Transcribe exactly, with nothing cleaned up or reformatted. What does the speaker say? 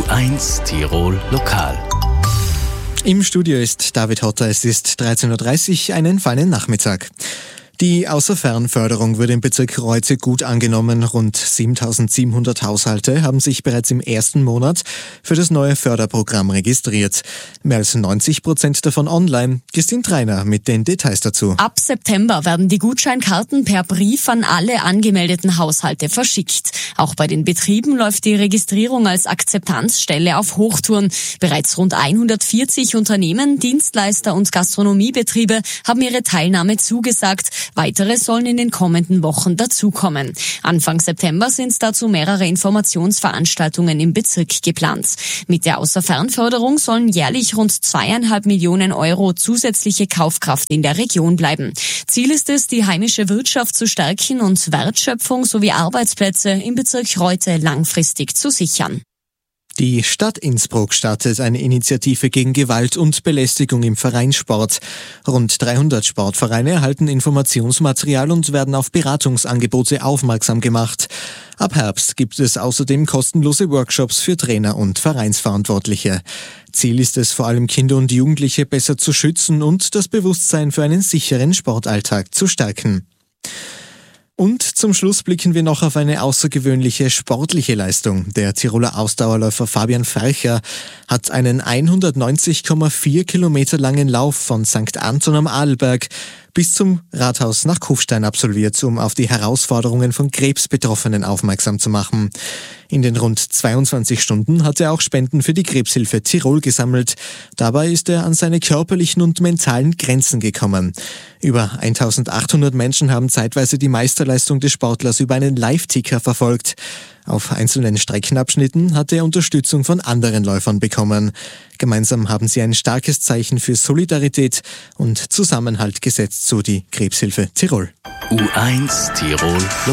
eins Tirol Lokal. Im Studio ist David Hotter. Es ist dreizehn Uhr dreißig, einen feinen Nachmittag. Die Außerfernförderung wird im Bezirk Reute gut angenommen. Rund siebentausendsiebenhundert Haushalte haben sich bereits im ersten Monat für das neue Förderprogramm registriert. Mehr als neunzig Prozent davon online. Christine Treiner mit den Details dazu. Ab September werden die Gutscheinkarten per Brief an alle angemeldeten Haushalte verschickt. Auch bei den Betrieben läuft die Registrierung als Akzeptanzstelle auf Hochtouren. Bereits rund hundertvierzig Unternehmen, Dienstleister und Gastronomiebetriebe haben ihre Teilnahme zugesagt. Weitere sollen in den kommenden Wochen dazukommen. Anfang September sind dazu mehrere Informationsveranstaltungen im Bezirk geplant. Mit der Außerfernförderung sollen jährlich rund zweieinhalb Millionen Euro zusätzliche Kaufkraft in der Region bleiben. Ziel ist es, die heimische Wirtschaft zu stärken und Wertschöpfung sowie Arbeitsplätze im Bezirk Reute langfristig zu sichern. Die Stadt Innsbruck startet eine Initiative gegen Gewalt und Belästigung im Vereinssport. Rund dreihundert Sportvereine erhalten Informationsmaterial und werden auf Beratungsangebote aufmerksam gemacht. Ab Herbst gibt es außerdem kostenlose Workshops für Trainer und Vereinsverantwortliche. Ziel ist es, vor allem Kinder und Jugendliche besser zu schützen und das Bewusstsein für einen sicheren Sportalltag zu stärken. Und zum Schluss blicken wir noch auf eine außergewöhnliche sportliche Leistung. Der Tiroler Ausdauerläufer Fabian Fercher hat einen hundertneunzig Komma vier Kilometer langen Lauf von Sankt Anton am Adelberg bis zum Rathaus nach Kufstein absolviert, um auf die Herausforderungen von Krebsbetroffenen aufmerksam zu machen. In den rund zweiundzwanzig Stunden hat er auch Spenden für die Krebshilfe Tirol gesammelt. Dabei ist er an seine körperlichen und mentalen Grenzen gekommen. Über eintausendachthundert Menschen haben zeitweise die Meisterleistung des Sportlers über einen Live-Ticker verfolgt. Auf einzelnen Streckenabschnitten hat er Unterstützung von anderen Läufern bekommen. Gemeinsam haben sie ein starkes Zeichen für Solidarität und Zusammenhalt gesetzt, so die Krebshilfe Tirol. U eins Tirol